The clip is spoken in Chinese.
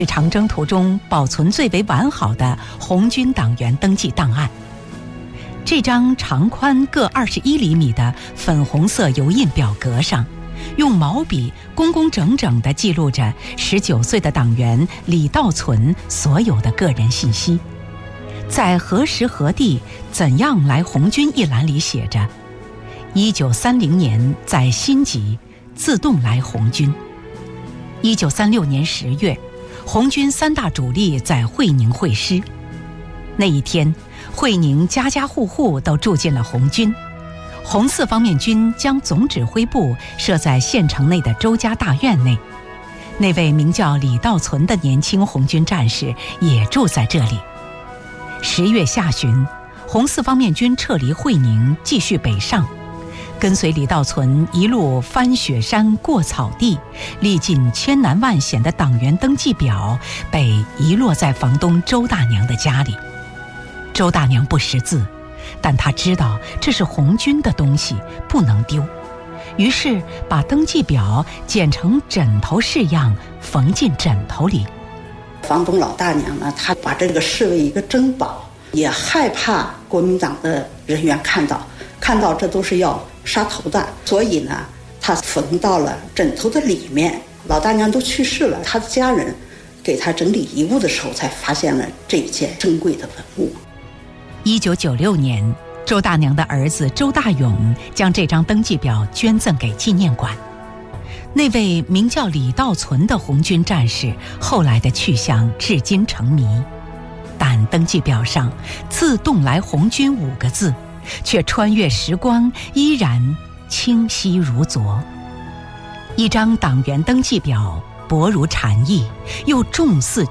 是长征途中保存最为完好的红军党员登记档案。这张长宽各21厘米的粉红色油印表格上，用毛笔工工整整地记录着19岁的党员李道存所有的个人信息。在何时何地怎样来红军一栏里写着1930年在新集自动来红军。1936年10月，红军3大主力在会宁会师。那一天，会宁家家户户都住进了红军。红四方面军将总指挥部设在县城内的周家大院内，那位名叫李道存的年轻红军战士也住在这里。10月下旬，红四方面军撤离会宁，继续北上，跟随李道存一路翻雪山过草地，历尽千难万险的党员登记表被遗落在房东周大娘的家里。周大娘不识字，但她知道这是红军的东西，不能丢，于是把登记表剪成枕头式样，缝进枕头里。 房东老大娘呢，她把这个视为一个珍宝，也害怕国民党的人员看到这都是要杀头的，所以呢，她缝到了枕头的里面。老大娘都去世了，她的家人给她整理遗物的时候，才发现了这一件珍贵的文物。 1996年，周大娘的儿子周大勇将这张登记表捐赠给纪念馆。那位名叫李道存的红军战士后来的去向至今成谜，但登记表上“自动来红军”5个字却穿越时光依然清晰如昨。一张党员登记表薄如蝉翼，又重似